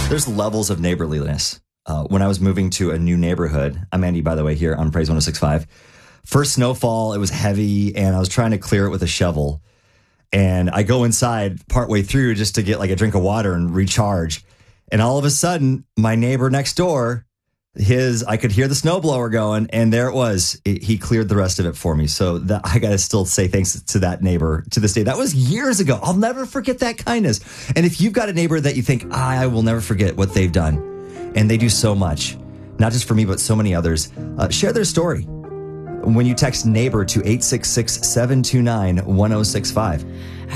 There's levels of neighborliness. When I was moving to a new neighborhood, I'm Andy, by the way, here on Praise 106.5. First snowfall, it was heavy, and I was trying to clear it with a shovel. And I go inside partway through just to get like a drink of water and recharge. And all of a sudden, my neighbor next door, I could hear the snowblower going, and there it was. He cleared the rest of it for me. So I got to still say thanks to that neighbor to this day. That was years ago. I'll never forget that kindness. And if you've got a neighbor that you think, I will never forget what they've done, and they do so much, not just for me, but so many others, share their story when you text neighbor to 866-729-1065.